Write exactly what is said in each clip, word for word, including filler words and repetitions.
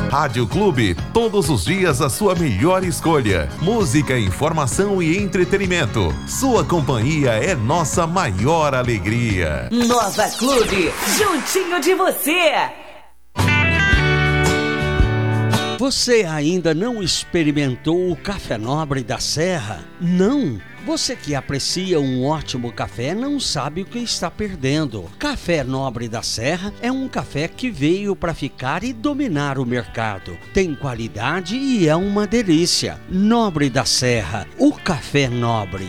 Rádio Clube, todos os dias a sua melhor escolha. Música, informação e entretenimento. Sua companhia é nossa maior alegria. Nova Clube, juntinho de você. Você ainda não experimentou o Café Nobre da Serra? Não? Você que aprecia um ótimo café não sabe o que está perdendo. Café Nobre da Serra é um café que veio para ficar e dominar o mercado. Tem qualidade e é uma delícia. Nobre da Serra, o café nobre.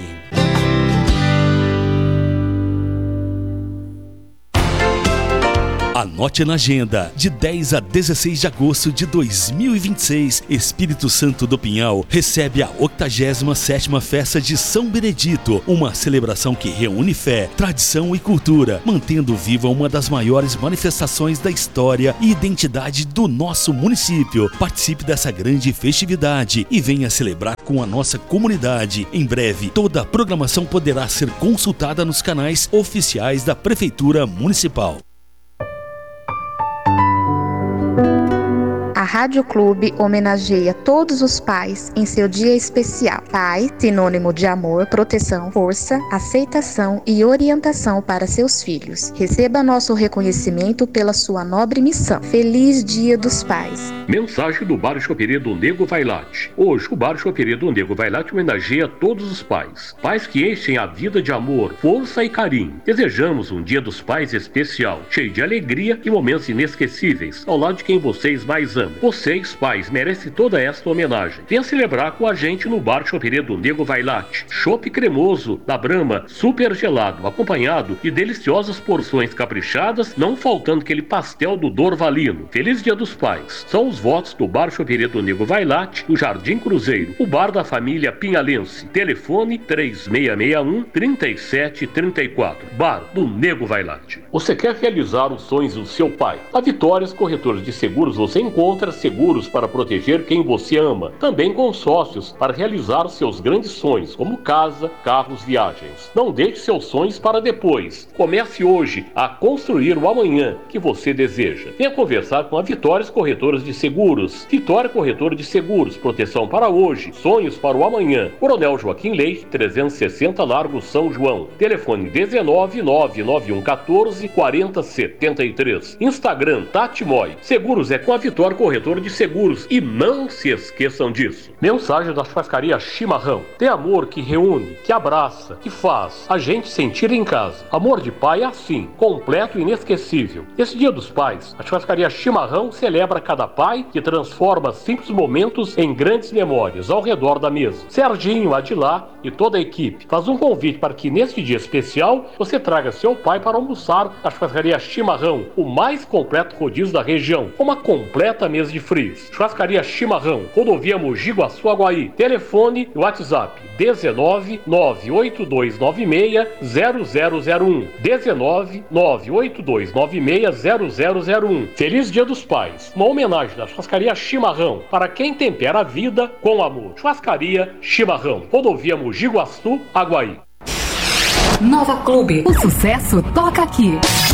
Anote na agenda, de dez a dezesseis de agosto de dois mil e vinte e seis, Espírito Santo do Pinhal recebe a octagésima sétima Festa de São Benedito, uma celebração que reúne fé, tradição e cultura, mantendo viva uma das maiores manifestações da história e identidade do nosso município. Participe dessa grande festividade e venha celebrar com a nossa comunidade. Em breve, toda a programação poderá ser consultada nos canais oficiais da Prefeitura Municipal. A Rádio Clube homenageia todos os pais em seu dia especial. Pai, sinônimo de amor, proteção, força, aceitação e orientação para seus filhos. Receba nosso reconhecimento pela sua nobre missão. Feliz Dia dos Pais. Mensagem do Bar Choperia do Nego Vailate. Hoje, o Bar Choperia do Nego Vailate homenageia todos os pais. Pais que enchem a vida de amor, força e carinho. Desejamos um Dia dos Pais especial, cheio de alegria e momentos inesquecíveis, ao lado de quem vocês mais amam. Vocês, pais, merecem toda esta homenagem. Venha celebrar com a gente no Bar Choperia do Nego Vailate. Chopp cremoso da Brahma, super gelado, acompanhado de deliciosas porções caprichadas, não faltando aquele pastel do Dorvalino. Feliz Dia dos Pais. São os votos do Bar Choperia do Nego Vailate, do Jardim Cruzeiro, o bar da família Pinhalense. Telefone três seis seis um, três sete três quatro. Bar do Nego Vailate. Você quer realizar os sonhos do seu pai? A Vitórias Corretores de Seguros você encontra seguros para proteger quem você ama, também consórcios para realizar seus grandes sonhos, como casa, carros, viagens. Não deixe seus sonhos para depois. Comece hoje a construir o amanhã que você deseja. Venha conversar com a Vitórias Corretoras de Seguros. Vitória Corretora de Seguros, proteção para hoje, sonhos para o amanhã. Coronel Joaquim Leite, trezentos e sessenta Largo São João. Telefone dezenove, nove nove um um quatro, quatro zero sete três. Instagram Tati Moy. Seguros é com a Vitória Corretora de Seguros e não se esqueçam disso. Mensagem da churrascaria Chimarrão. Tem amor que reúne, que abraça, que faz a gente sentir em casa. Amor de pai é assim, completo e inesquecível. Esse Dia dos Pais, a churrascaria Chimarrão celebra cada pai que transforma simples momentos em grandes memórias ao redor da mesa. Serginho, Adilá e toda a equipe faz um convite para que neste dia especial você traga seu pai para almoçar na churrascaria Chimarrão, o mais completo rodízio da região, com uma completa mesa de frios. Churrascaria Chimarrão, rodovia Mogi Guaçu Aguaí. Telefone e WhatsApp dezenove, nove oito dois nove seis, zero zero zero um. dezenove, nove oito dois nove seis, zero zero zero um. Feliz Dia dos Pais. Uma homenagem da Churrascaria Chimarrão para quem tempera a vida com amor. Churrascaria Chimarrão, rodovia Mogi Guaçu Aguaí. Nova Clube, o sucesso toca aqui.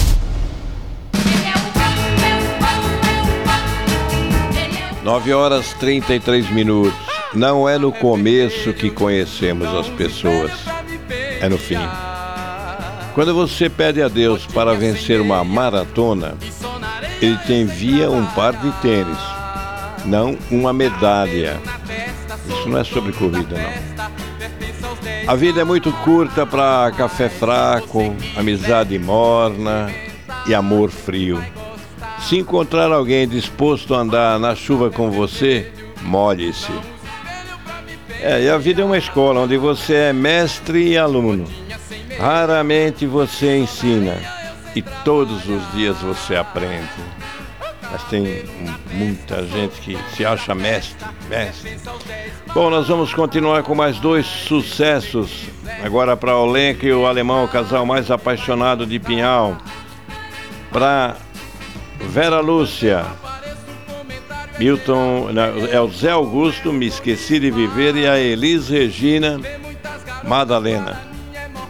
nove horas e trinta e três minutos. Não é no começo que conhecemos as pessoas, é no fim. Quando você pede a Deus para vencer uma maratona, Ele te envia um par de tênis, não uma medalha. Isso não é sobre corrida, não. A vida é muito curta para café fraco, amizade morna e amor frio. Se encontrar alguém disposto a andar na chuva com você, molhe-se. É, e a vida é uma escola onde você é mestre e aluno. Raramente você ensina e todos os dias você aprende. Mas tem muita gente que se acha mestre, mestre. Bom, nós vamos continuar com mais dois sucessos. Agora para o Lenca e o Alemão, o casal mais apaixonado de Pinhal. Para Vera Lúcia, Milton, é o Zé Augusto, Me Esqueci de Viver, e a Elis Regina Madalena.